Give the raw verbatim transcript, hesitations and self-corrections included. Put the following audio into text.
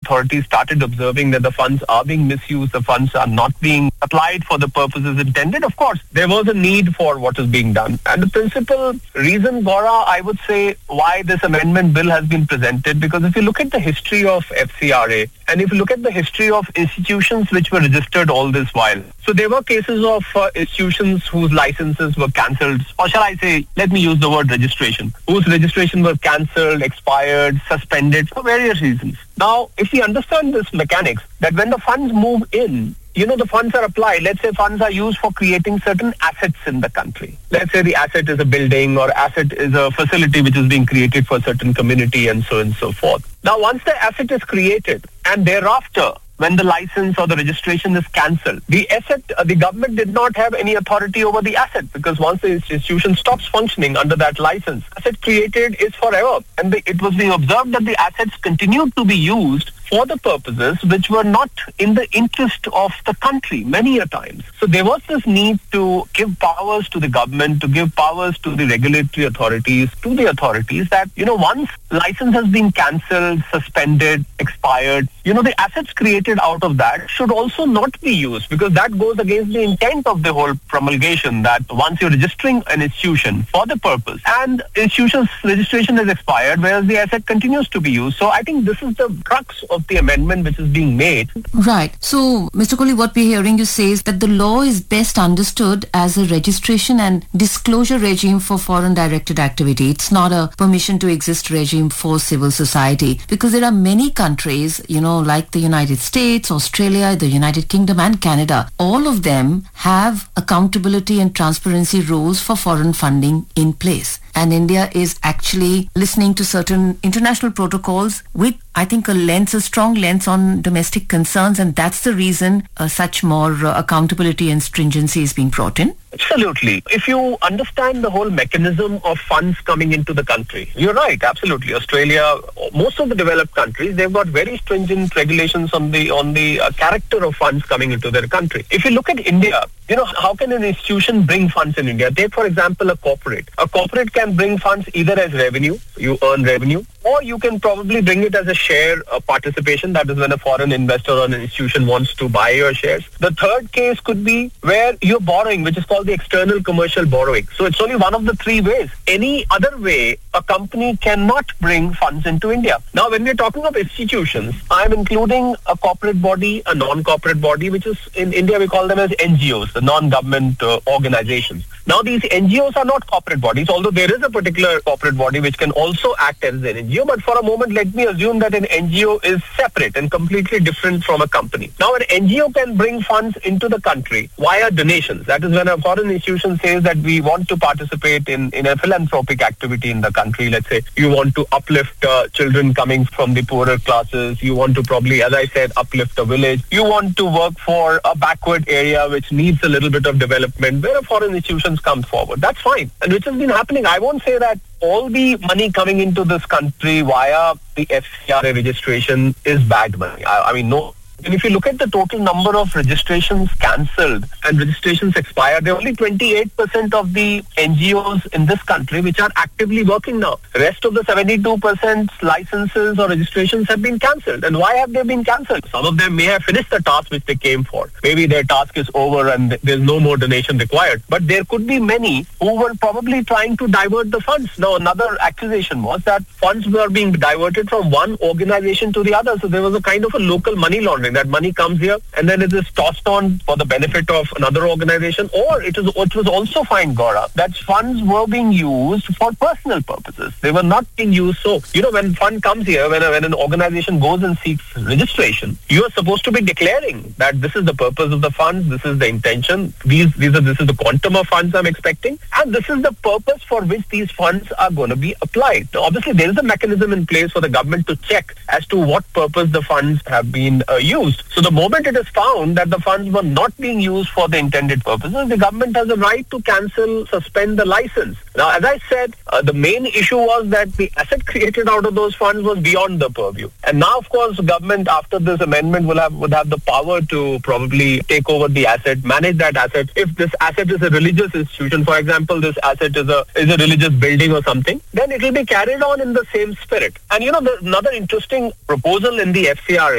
authorities started observing that the funds are being misused, the funds are not being applied for the purposes intended, of course, there was a need for what is being done. And the principal reason, Gaura, I would say, why this amendment bill has been presented, because if you look at the history of F C R A, and if you look at the history of institutions which were registered all this while, so there were cases of uh, institutions whose licenses were cancelled, or shall I say, let me use the word registration, whose registration were cancelled, expired, suspended for various reasons. Now, if we understand this mechanics, that when the funds move in, you know, the funds are applied. Let's say funds are used for creating certain assets in the country. Let's say the asset is a building or asset is a facility which is being created for a certain community and so on and so forth. Now, once the asset is created and thereafter, when the license or the registration is cancelled, the asset, uh, the government did not have any authority over the asset, because once the institution stops functioning under that license, asset created is forever. And the, it was being observed that the assets continued to be used for the purposes which were not in the interest of the country many a times. So there was this need to give powers to the government, to give powers to the regulatory authorities, to the authorities that, you know, once license has been cancelled, suspended, expired, you know, the assets created out of that should also not be used, because that goes against the intent of the whole promulgation, that once you're registering an institution for the purpose and institution's registration is expired, whereas the asset continues to be used. So I think this is the crux of the amendment which is being made. Right. So, Mister Kohli, what we're hearing you say is that the law is best understood as a registration and disclosure regime for foreign directed activity. It's not a permission to exist regime for civil society, because there are many countries, you know, like the United States, Australia, the United Kingdom and Canada. All of them have accountability and transparency rules for foreign funding in place. And India is actually listening to certain international protocols with, I think, a lens, a strong lens on domestic concerns. And that's the reason uh, such more uh, accountability and stringency is being brought in. Absolutely. If you understand the whole mechanism of funds coming into the country, you're right, absolutely. Australia, most of the developed countries, they've got very stringent regulations on the on the uh, character of funds coming into their country. If you look at India, you know, how can an institution bring funds in India? Take, for example, a corporate. A corporate can bring funds either as revenue, you earn revenue, or you can probably bring it as a share uh, participation. That is when a foreign investor or an institution wants to buy your shares. The third case could be where you're borrowing, which is called the external commercial borrowing. So it's only one of the three ways. Any other way, a company cannot bring funds into India. Now, when we're talking of institutions, I'm including a corporate body, a non-corporate body, which is in India, we call them as N G Os, the non-government uh, organizations. Now, these N G Os are not corporate bodies, although there is a particular corporate body which can also act as an N G O. But for a moment, let me assume that an N G O is separate and completely different from a company. Now, an N G O can bring funds into the country via donations. That is when a foreign institution says that we want to participate in, in a philanthropic activity in the country. Let's say you want to uplift uh, children coming from the poorer classes. You want to probably, as I said, uplift a village. You want to work for a backward area which needs a little bit of development, where a foreign institutions come forward. That's fine. And which has been happening. I won't say that all the money coming into this country via the F C R A registration is bad money. I, I mean, no. And if you look at the total number of registrations cancelled and registrations expired, there are only twenty-eight percent of the N G Os in this country which are actively working now. The rest of the seventy-two percent licenses or registrations have been cancelled. And why have they been cancelled? Some of them may have finished the task which they came for. Maybe their task is over and there's no more donation required. But there could be many who were probably trying to divert the funds. Now, another accusation was that funds were being diverted from one organization to the other. So there was a kind of a local money laundering. That money comes here and then it is tossed on for the benefit of another organization. Or it, is, it was also fine, Gaura, that funds were being used for personal purposes. They were not being used. So, you know, when fund comes here, when, a, when an organization goes and seeks registration, you are supposed to be declaring that this is the purpose of the funds, this is the intention, these, these are, this is the quantum of funds I'm expecting, and this is the purpose for which these funds are going to be applied. Now, obviously, there is a mechanism in place for the government to check as to what purpose the funds have been uh, used. So the moment it is found that the funds were not being used for the intended purposes, the government has a right to cancel, suspend the license. Now, as I said, uh, the main issue was that the asset created out of those funds was beyond the purview. And now, of course, the government, after this amendment, will have would have the power to probably take over the asset, manage that asset. If this asset is a religious institution, for example, this asset is a is a religious building or something, then it will be carried on in the same spirit. And you know, there's another interesting proposal in the F C R A